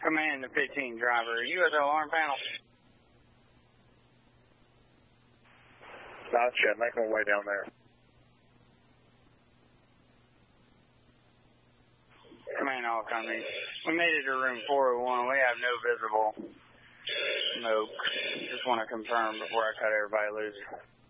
Command the 15 driver, USO alarm panel. Gotcha, make my way down there. Command all companies. We made it to room 401. We have no visible smoke. Just want to confirm before I cut everybody loose.